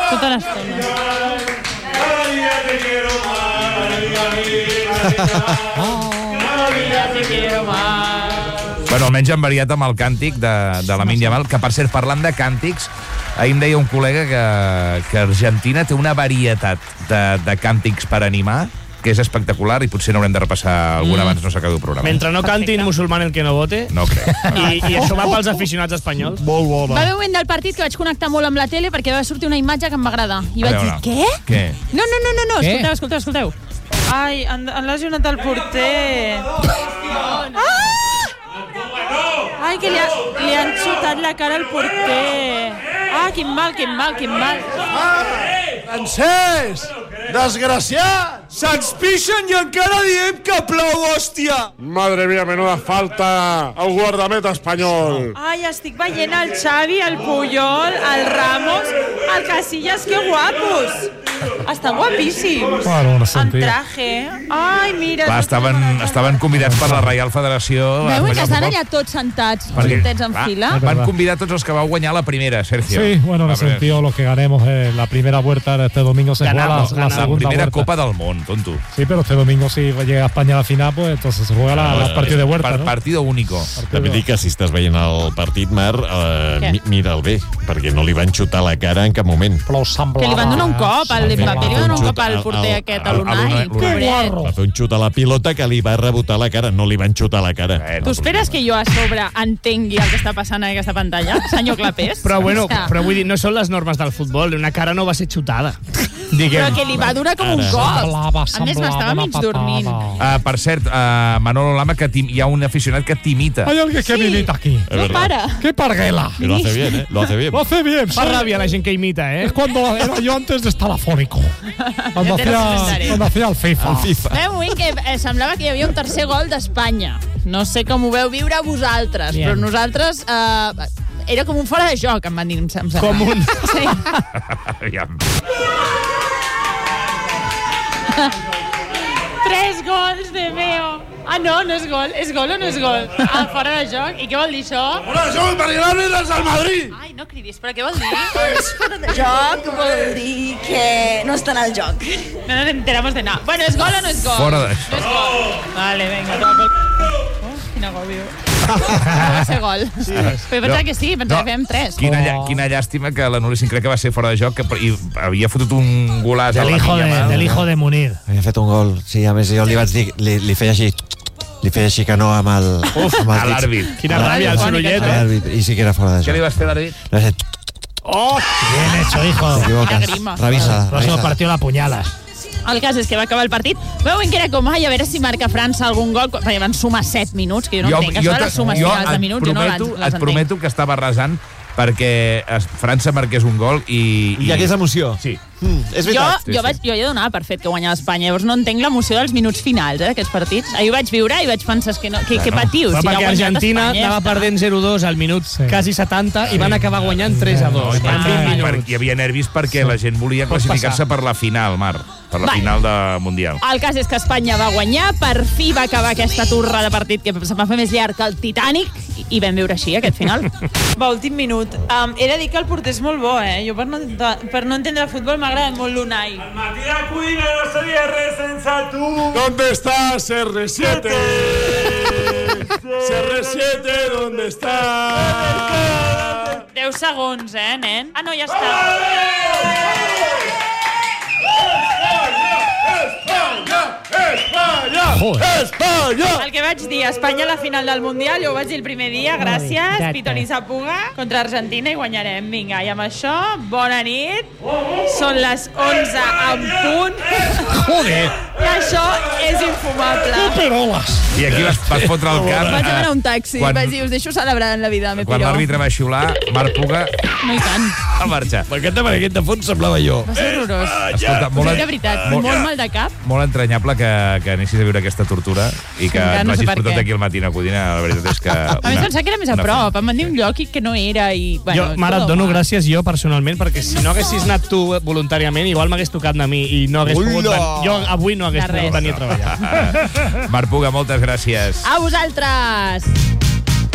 Tota l'estona. Bueno, almenys han variat amb el càntic de Lamine Yamal, que per cert, parlant de càntics, ahir em deia un col·lega que Argentina té una varietat de càntics per animar que és espectacular i potser n'haurem de repassar alguna abans no s'acabi el programa. Mentre no cantin musulman el que no vote. No crec. I això va pels aficionats espanyols. Molt bona. Va haver un moment del partit que vaig connectar molt amb la tele perquè va sortir una imatge que em va agradar. I vaig dir, què? Què? No. Escolteu. Ai, han lesionat el porter. Ai, que li han xutat la cara al porter. Ah, quin mal. Francesc! Desgraciat! Se'ns pixen i encara diem que plou, hòstia! Madre mía, menuda falta al guardameta espanyol. Ai, estic veient el Xavi, el Puyol, el Ramos, el Casillas, que guapos! Estan guapíssims. Bueno, en traje. Ai, mira. Clar, estaven convidats per la Reial Federació. Veuen que estan allà tots sentats, juntets en fila. Van convidar tots els que vau guanyar la primera, Sergio. Sí, bueno, en el sentido, los que ganemos la primera vuelta de este domingo se juega la segunda primera vuelta. Copa del Món, tonto. Sí, pero este domingo si llega España a la final, pues entonces se juega la partida de vuelta, ¿no? Partido único. També dic que si estàs veient el partit, Mar, mira'l bé, perquè no li van xutar la cara en cap moment. Que li van donar un cop, al Mbappé li van donar un cop al porter aquest, a l'Unai. Va fer un xut a la pilota que li va rebotar la cara, no li van xutar la cara. Tu esperes que jo a sobre entengui el que està passant en aquesta pantalla, senyor Clapés? Però bueno, però vull dir, no són les normes del futbol, una cara no va ser xutada. Però que li va durar com un cop. A més, m'estava mig dormint. Per cert, Manolo Lama, que hi ha un aficionat que t'imita. Hay alguien que me imita aquí. No para. ¡Qué parguela! Lo hace bien, ¿eh? Lo hace bien. Lo hace bien, Fa ràbia la gent que imita, Es cuando era yo antes de estar afónico. Cuando hacía el FIFA. Un moment que semblava que hi havia un tercer gol d'Espanya. No sé com ho veu viure vosaltres, però nosaltres... era com un fora de joc, em van dir, em sembla. Com un... Sí. Aviam. 3 gols de Meo. Ah, no és gol. És gol o no és gol? Ah, fora de joc. I què vol dir això? Fora de joc, perquè l'àrbitre és el Madrid! Ai, no cridis, però què vol dir? Fora de joc vol dir que no estan al joc. No nos enteramos de nada. Bueno, ¿es gol o no es gol? Fora de joc. No es gol. Vale, venga, toma pel... Quin agòbio. No va ser gol. Sí. Però pensava que sí, pensava que fèiem 3. Quina llàstima que la Núria crec que va ser fora de joc i havia fotut un golàs a la Yamal. Del hijo de Munir. Havia fet un gol, sí, a més jo li vaig dir, li feia així, que no amb el... A l'àrbit. Quina ràbia, el sorollet. I sí que era fora de joc. Què li vas fer a l'àrbit? ¡Oh! Bien hecho, hijo. Te equivocas. Revisa. Próximo partido la apuñalas. El cas és que va acabar el partit. Veuen que era com, ai, a veure si marca França algun gol, perquè van sumar 7 minuts, que jo no entenc. Això de les sumes finals de minuts, jo no les entenc. Et prometo que estava arrasant perquè França marqués un gol i hi hagués emoció. Sí. És veritat. Jo ja donava per fet que guanyava Espanya. Llavors no entenc l'emoció dels minuts finals d'aquests partits. Ahir ho vaig viure i vaig pensar que patiu. Però perquè Argentina anava perdent 0-2 al minut quasi 70 i van acabar guanyant 3-2. Hi havia nervis perquè la gent volia classificar-se per la final, Mar. Per la final de Mundial. El cas és que Espanya va guanyar, per fi va acabar aquesta turra de partit que se'm va fer més llarg que el Titanic i vam veure així aquest final. Va, últim minut. He de dir que el porter és molt bo, Jo per no entendre el futbol m'ha agradat molt l'Unai. El Matías Cudina no sería res sense tu. ¿Dónde estás, R7? CR7, ¿dónde estás? 10 segons, nen? Ah, no, ja està. Espanya! El que vaig dir, Espanya a la final del Mundial, jo ho vaig dir el primer dia, gràcies, Pitoni Sapuga, contra Argentina i guanyarem. Vinga, i amb això, bona nit. Són les 11 en punt. Joder! I això és infumable. Peroles! I aquí vas fotre el cap. Vaig demanar un taxi, vaig dir, us deixo celebrar en la vida, me quan piró. l'àrbitre va xiular, Marc Puga No hi tant. va marxar. Aquest de fons semblava jo. Va ser horrorós. Escolta, De veritat, molt mal de cap. molt entranyable que anessis a viure aquesta tortura i que Encara et no sé vagis per portat què. aquí al Matina Codina. La veritat és que... A més, pensava que era més a prop. Em van dir un lloc que no era i... Jo, Mare, et dono gràcies jo personalment, perquè si no haguessis anat tu voluntàriament, igual m'hagués tocat a mi i no hagués pogut venir. Jo avui no hagués pogut venir a treballar. Marc Puga, moltes gràcies. A vosaltres!